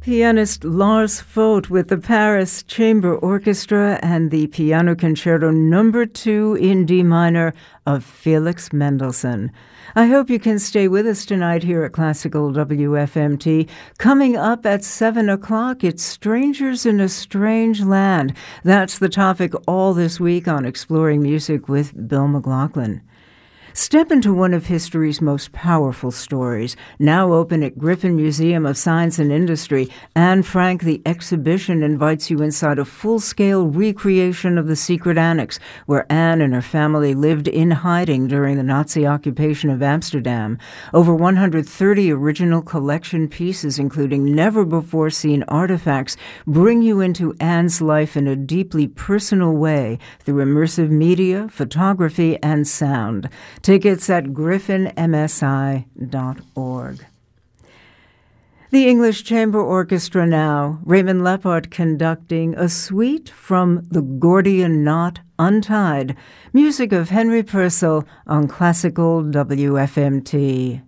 Pianist Lars Vogt with the Paris Chamber Orchestra and the Piano Concerto No. 2 in D minor of Felix Mendelssohn. I hope you can stay with us tonight here at Classical WFMT. Coming up at 7 o'clock, it's Strangers in a Strange Land. That's the topic all this week on Exploring Music with Bill McLaughlin. Step into one of history's most powerful stories, now open at Griffin Museum of Science and Industry. Anne Frank, the exhibition, invites you inside a full-scale recreation of the secret annex, where Anne and her family lived in hiding during the Nazi occupation of Amsterdam. Over 130 original collection pieces, including never-before-seen artifacts, bring you into Anne's life in a deeply personal way through immersive media, photography, and sound. Tickets at griffinmsi.org. The English Chamber Orchestra now, Raymond Lepard conducting a suite from The Gordian Knot Untied, music of Henry Purcell on Classical WFMT.